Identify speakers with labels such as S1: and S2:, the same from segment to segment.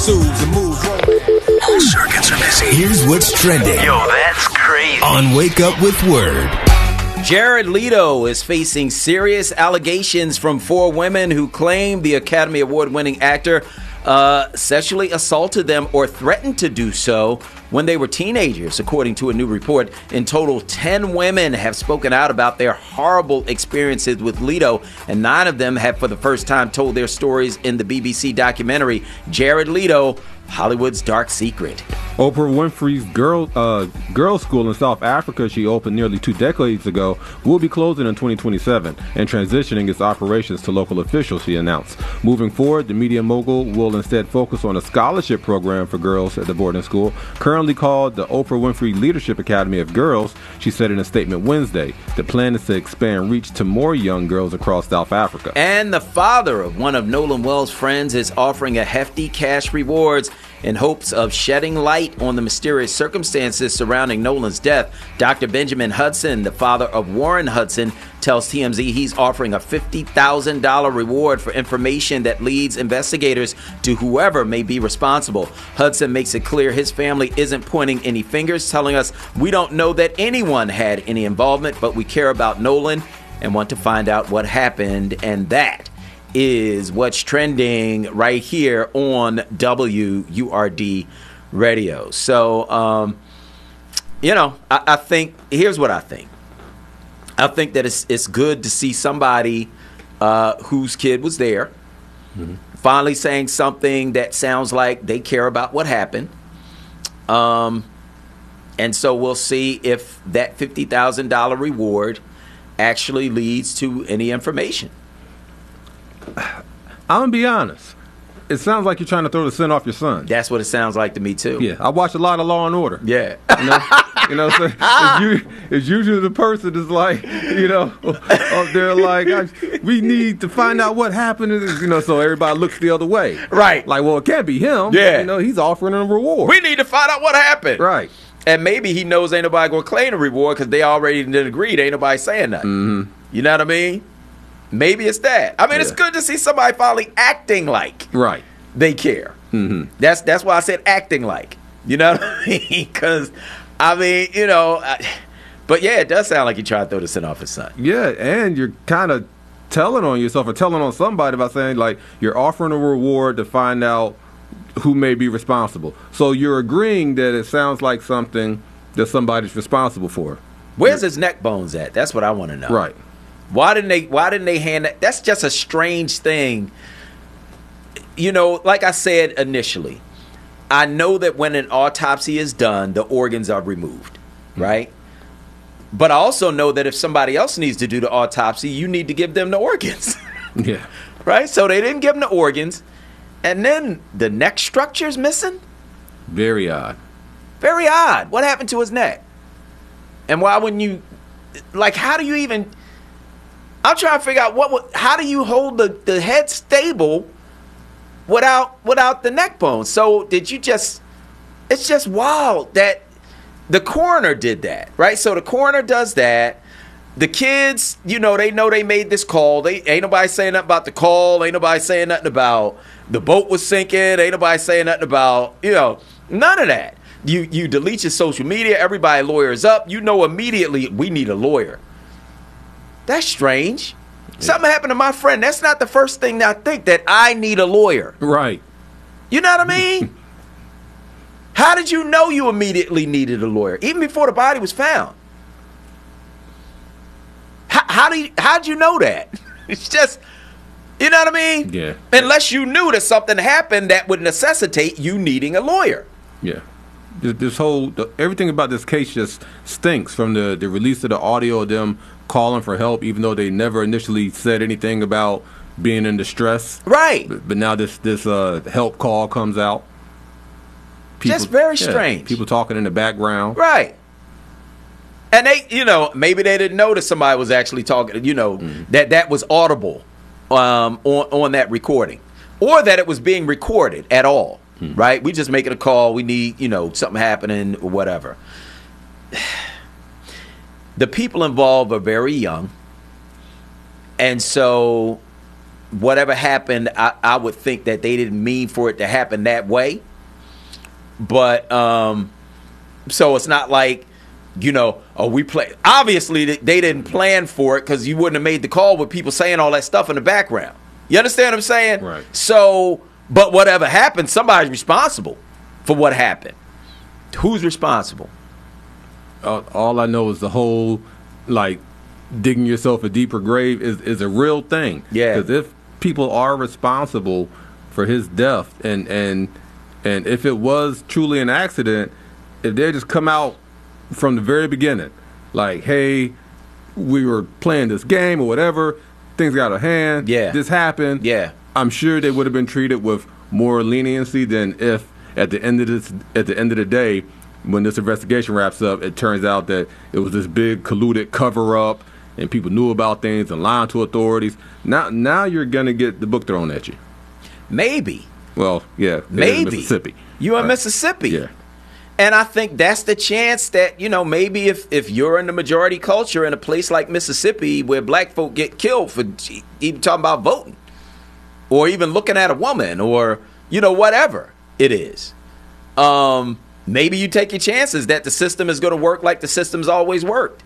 S1: soothes and moves on.
S2: Circuits are busy.
S1: Here's what's trending.
S2: Yo, that's crazy.
S1: On Wake Up with Word.
S3: Jared Leto is facing serious allegations from 4 women who claim the Academy Award-winning actor sexually assaulted them or threatened to do so when they were teenagers, according to a new report. In total, 10 women have spoken out about their horrible experiences with Leto, and 9 of them have for the first time told their stories in the BBC documentary Jared Leto, Hollywood's Dark Secret.
S4: Oprah Winfrey's girls' school in South Africa she opened nearly 2 decades ago will be closing in 2027 and transitioning its operations to local officials, she announced. Moving forward, the media mogul will instead focus on a scholarship program for girls at the boarding school, currently called the Oprah Winfrey Leadership Academy of Girls, she said in a statement Wednesday. The plan is to expand reach to more young girls across South Africa.
S3: And the father of one of Nolan Wells' friends is offering a hefty cash rewards in hopes of shedding light on the mysterious circumstances surrounding Nolan's death. Dr. Benjamin Hudson, the father of Warren Hudson, tells TMZ he's offering a $50,000 reward for information that leads investigators to whoever may be responsible. Hudson makes it clear his family isn't pointing any fingers, telling us, "We don't know that anyone had any involvement, but we care about Nolan and want to find out what happened." And that is what's trending right here on WURD Radio. So, I think, here's what I think. I think that it's good to see somebody whose kid was there finally saying something that sounds like they care about what happened. And so we'll see if that $50,000 reward actually leads to any information.
S4: I'm going to be honest. It sounds like you're trying to throw the scent off your son.
S3: That's what it sounds like to me, too.
S4: Yeah, I watch a lot of Law and Order.
S3: Yeah.
S4: So it's usually the person that's like, up there like, we need to find out what happened, so everybody looks the other way.
S3: Right.
S4: Like, well, it can't be him.
S3: Yeah.
S4: He's offering a reward.
S3: We need to find out what happened.
S4: Right.
S3: And maybe he knows ain't nobody going to claim the reward because they already agreed. Ain't nobody saying nothing.
S4: Mm-hmm.
S3: You know what I mean? Maybe it's that. I mean, It's good to see somebody finally acting like they care.
S4: Mm-hmm.
S3: That's why I said acting like. You know what I mean? Because, but yeah, it does sound like you try to throw the scent off his son.
S4: Yeah, and you're kind of telling on yourself or telling on somebody by saying, like, you're offering a reward to find out who may be responsible. So you're agreeing that it sounds like something that somebody's responsible for.
S3: Where's his neck bones at? That's what I want to know.
S4: Right.
S3: Why didn't they hand that? That's just a strange thing. Like I said initially, I know that when an autopsy is done, the organs are removed, right? But I also know that if somebody else needs to do the autopsy, you need to give them the organs.
S4: Yeah.
S3: Right? So they didn't give him the organs. And then the neck structure's missing?
S4: Very odd.
S3: Very odd. What happened to his neck? And why wouldn't you, how do you even, I'm trying to figure out how do you hold the head stable without the neck bone? So did you it's just wild that the coroner did that, right? So the coroner does that. The kids, they know they made this call. Ain't nobody saying nothing about the call. Ain't nobody saying nothing about the boat was sinking. Ain't nobody saying nothing about, none of that. You delete your social media. Everybody lawyers up. Immediately we need a lawyer. That's strange. Yeah. Something happened to my friend. That's not the first thing that I think, that I need a lawyer.
S4: Right.
S3: You know what I mean? How did you know you immediately needed a lawyer? Even before the body was found. How'd you know that? It's just, you know what I mean?
S4: Yeah.
S3: Unless you knew that something happened that would necessitate you needing a lawyer.
S4: Yeah. Everything about this case just stinks, from the release of the audio of them calling for help, even though they never initially said anything about being in distress.
S3: Right.
S4: But now this help call comes out.
S3: Just very strange.
S4: People talking in the background.
S3: Right. And they, maybe they didn't know that somebody was actually talking, that was audible on that recording, or that it was being recorded at all, right? We just making a call. We need, something happening or whatever. The people involved are very young. And so whatever happened, I would think that they didn't mean for it to happen that way. But so it's not like, we play. Obviously, they didn't plan for it because you wouldn't have made the call with people saying all that stuff in the background. You understand what I'm saying?
S4: Right.
S3: So, but whatever happened, somebody's responsible for what happened. Who's responsible?
S4: All I know is the whole, digging yourself a deeper grave is a real thing.
S3: Yeah.
S4: Because if people are responsible for his death, and if it was truly an accident, if they just come out from the very beginning, like, hey, we were playing this game or whatever, things got out of hand, this happened, I'm sure they would have been treated with more leniency than if at the end of the day, when this investigation wraps up, it turns out that it was this big colluded cover-up and people knew about things and lying to authorities. Now you're gonna get the book thrown at you.
S3: Maybe.
S4: Well, yeah,
S3: maybe
S4: Mississippi.
S3: You in Mississippi.
S4: Yeah. And
S3: I think that's the chance that, maybe if you're in the majority culture in a place like Mississippi where black folk get killed for even talking about voting or even looking at a woman or, whatever it is, maybe you take your chances that the system is going to work like the system's always worked.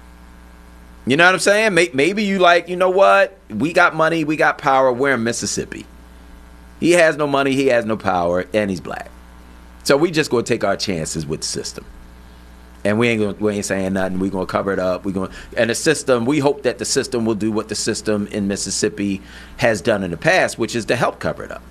S3: You know what I'm saying? Maybe you what? We got money, we got power, we're in Mississippi. He has no money, he has no power, and he's black. So we just going to take our chances with the system. And we ain't saying nothing. We're going to cover it up. And the system, we hope that the system will do what the system in Mississippi has done in the past, which is to help cover it up.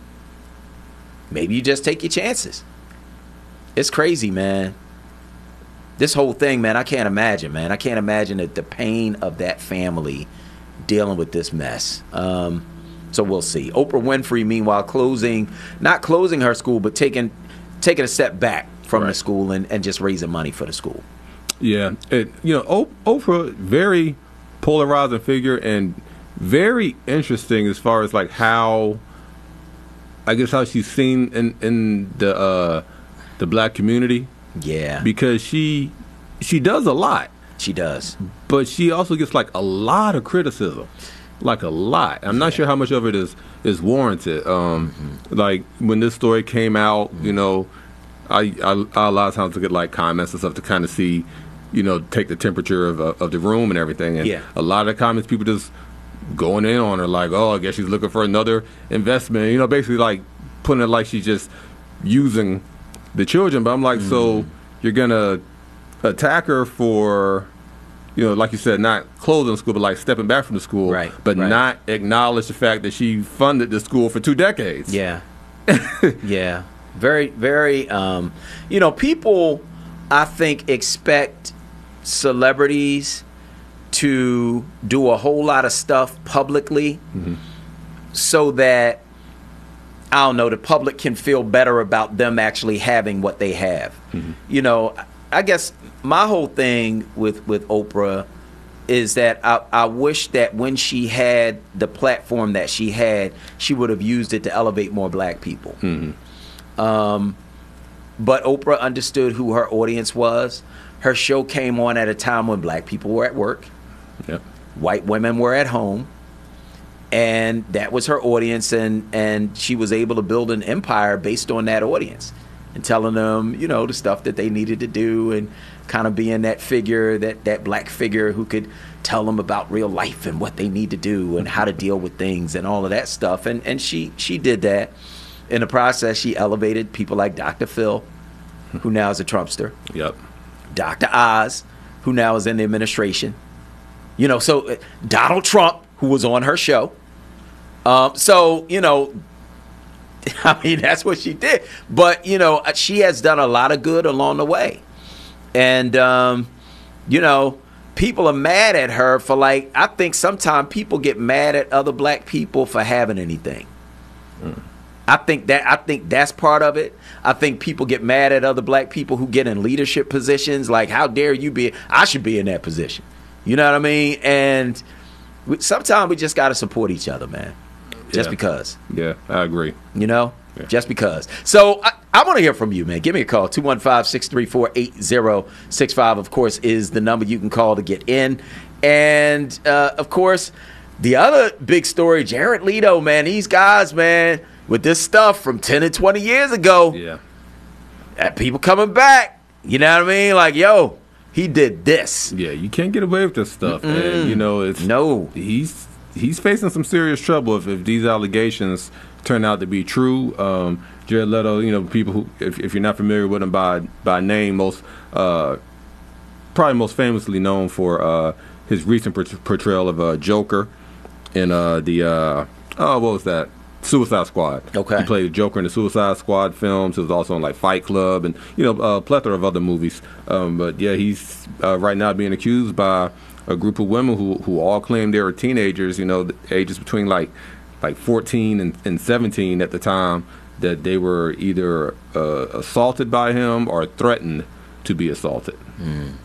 S3: Maybe you just take your chances. It's crazy, man. This whole thing, man, I can't imagine, man. I can't imagine the pain of that family dealing with this mess. So we'll see. Oprah Winfrey, meanwhile, not closing her school, but taking a step back from the school and just raising money for the school.
S4: Yeah. Oprah, very polarizing figure and very interesting as far as how she's seen in the black community.
S3: Yeah.
S4: Because she does a lot.
S3: She does.
S4: But she also gets a lot of criticism. A lot. I'm not sure how much of it is warranted. When this story came out, I a lot of times get comments and stuff to kind of see, take the temperature of the room and everything. And a lot of the comments, people just going in on her I guess she's looking for another investment. Basically putting it like she's just using the children. But I'm so you're gonna attack her for, like you said, not closing school, but stepping back from the school, but not acknowledge the fact that she funded the school for 2 decades.
S3: Yeah. Yeah. Very, very, people, I think, expect celebrities to do a whole lot of stuff publicly so that, I don't know, the public can feel better about them actually having what they have. I guess my whole thing with Oprah is that I wish that when she had the platform that she had, she would have used it to elevate more black people. But Oprah understood who her audience was. Her show came on at a time when black people were at work.
S4: Yep.
S3: White women were at home. And that was her audience, and she was able to build an empire based on that audience and telling them, the stuff that they needed to do and kind of being that figure, that black figure who could tell them about real life and what they need to do and how to deal with things and all of that stuff. And she did that. In the process, she elevated people like Dr. Phil, who now is a Trumpster.
S4: Yep.
S3: Dr. Oz, who now is in the administration. So Donald Trump, who was on her show. That's what she did. But, she has done a lot of good along the way. And, people are mad at her for I think sometimes people get mad at other black people for having anything. I think that's part of it. I think people get mad at other black people who get in leadership positions. How dare you be? I should be in that position. You know what I mean? And sometimes we just got to support each other, man. Just because.
S4: Yeah, I agree.
S3: Just because. So I want to hear from you, man. Give me a call. 215-634-8065, of course, is the number you can call to get in. And, of course, The other big story, Jared Leto, man, these guys, man, with this stuff from 10 and 20 years ago, and people coming back, you know what I mean? Like, yo, he did this.
S4: Yeah, you can't get away with this stuff. And, you know, he's facing some serious trouble if these allegations turn out to be true. Jared Leto, you know, people who, if you're not familiar with him by name, probably most famously known for his recent portrayal of Joker in what was that? Suicide Squad.
S3: Okay.
S4: He played Joker in the Suicide Squad films. He was also in like Fight Club and, you know, a plethora of other movies. But yeah, he's right now being accused by a group of women who all claim they were teenagers, you know, ages between like 14 and 17 at the time, that they were either assaulted by him or threatened to be assaulted.